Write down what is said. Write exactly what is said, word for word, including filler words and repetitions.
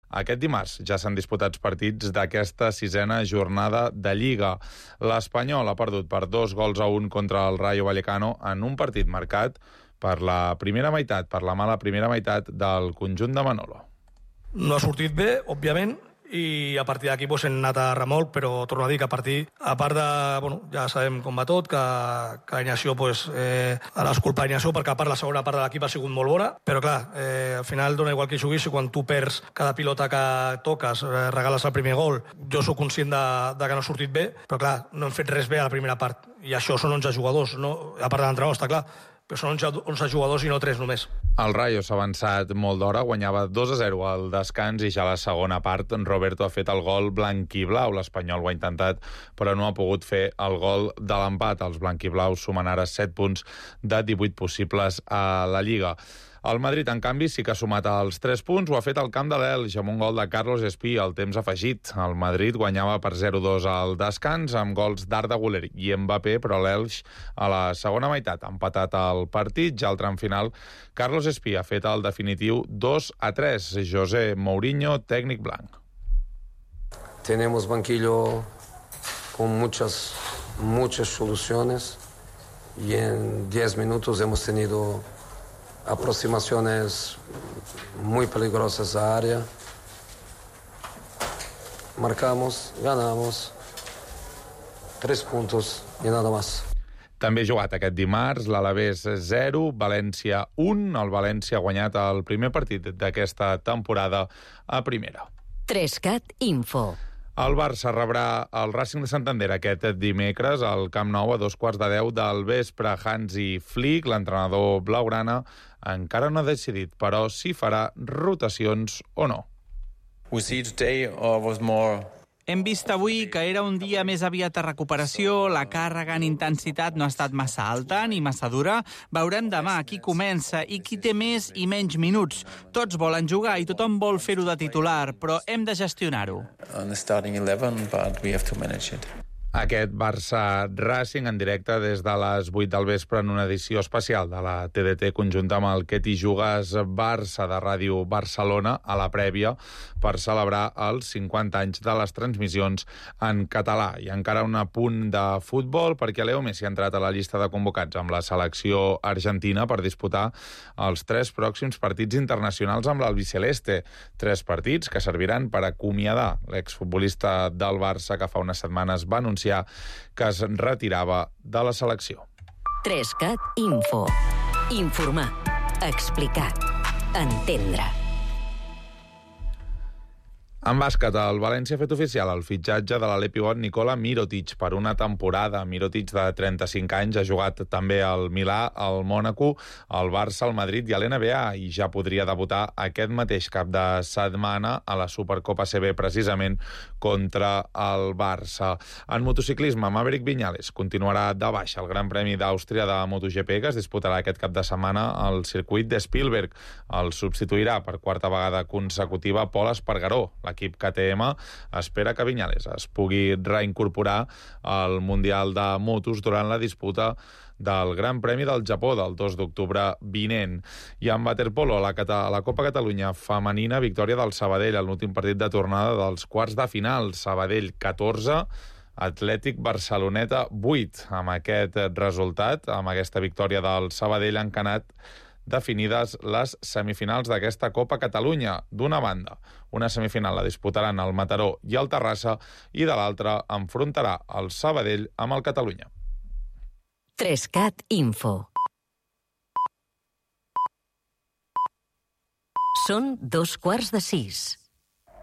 Aquest dimarts ja s'han disputat partits d'aquesta sisena jornada de Lliga. L'Espanyol ha perdut per dos gols a un contra el Rayo Vallecano en un partit marcat per la primera meitat, per la mala primera meitat del conjunt de Manolo. No ha sortit bé, òbviament, i a partir d'aquí pues, hem anat a remolc, però torno a dir que a partir, a part de, bueno, ja sabem com va tot, que, que Ignacio, pues, eh, ara és culpa d'Ignacio, perquè a part la segona part de l'equip ha sigut molt bona, però clar, eh, al final dona igual que hi juguis, i quan tu perds cada pilota que toques, eh, regales el primer gol, jo sóc conscient de, de que no ha sortit bé, però clar, no hem fet res bé a la primera part, i això són onze jugadors, no? A part de l'entrenador, està clar, però són onze jugadors i no tres només. El Rayo s'ha avançat molt d'hora, guanyava dos a zero al descans i ja a la segona part Roberto ha fet el gol blanquiblau. L'Espanyol ho ha intentat, però no ha pogut fer el gol de l'empat. Els blanquiblaus sumen ara set punts de divuit possibles a la Lliga. El Madrid, en canvi, sí que ha sumat els tres punts, ho ha fet al camp de l'Elx amb un gol de Carlos Espí al temps afegit. El Madrid guanyava per zero a dos al descans amb gols d'Arda Güler i Mbappé, però l'Elx a la segona meitat ha empatat el partit. Ja al tram final, Carlos Espí ha fet el definitiu dos a tres. José Mourinho, tècnic blanc. Tenemos banquillo con muchas, muchas soluciones y en diez minutos hemos tenido aproximaciones muy peligrosas a área. Marcamos, ganamos, tres puntos y nada más. També ha jugat aquest dimarts, l'Alavés zero, València un. El València ha guanyat el primer partit d'aquesta temporada a primera. Trescat Info. El Barça rebrà el Racing de Santander aquest dimecres al Camp Nou a dos quarts de deu del vespre. Hansi Flick, l'entrenador blaugrana, encara no ha decidit, però si farà rotacions o no. We see today or was more... Hem vist avui que era un dia més aviat de recuperació, la càrrega en intensitat no ha estat massa alta ni massa dura. Veurem demà qui comença i qui té més i menys minuts. Tots volen jugar i tothom vol fer-ho de titular, però hem de gestionar-ho. On the starting eleven, but we have to manage it. Aquest Barça-Racing en directe des de les vuit del vespre en una edició especial de la T D T conjunta amb el Que t'hi jugues Barça de Ràdio Barcelona a la prèvia per celebrar els cinquanta anys de les transmissions en català. I encara un apunt de futbol perquè Leo Messi ha entrat a la llista de convocats amb la selecció argentina per disputar els tres pròxims partits internacionals amb l'albiceleste. Tres partits que serviran per acomiadar l'exfutbolista del Barça que fa unes setmanes va anunciar que es retirava de la selecció. Trescat Info. Informar. Explicar. Entendre. En bàsquet, el València ha fet oficial el fitxatge de l'ala pivot Nikola Mirotic per una temporada. Mirotic, de trenta-cinc anys, ha jugat també al Milà, al Mònaco, al Barça, al Madrid i a l'N B A i ja podria debutar aquest mateix cap de setmana a la Supercopa A C B, precisament contra el Barça. En motociclisme, Maverick Viñales continuarà de baixa al Gran Premi d'Àustria de MotoGP, que es disputarà aquest cap de setmana al circuit de Spielberg. El substituirà per quarta vegada consecutiva Pol Espargaró. L'equip K T M espera que Viñales es pugui reincorporar al Mundial de Motos durant la disputa del Gran Premi del Japó del dos d'octubre vinent. I en waterpolo, a la, Cata a la Copa Catalunya femenina, victòria del Sabadell en l'últim partit de tornada dels quarts de final. Sabadell catorze, Atlètic Barceloneta vuit. Amb aquest resultat, amb aquesta victòria del Sabadell, han anat definides les semifinals d'aquesta Copa Catalunya. D'una banda, una semifinal la disputaran el Mataró i el Terrassa i de l'altra enfrontarà el Sabadell amb el Catalunya. Trescat Info. Són dos quarts de sis.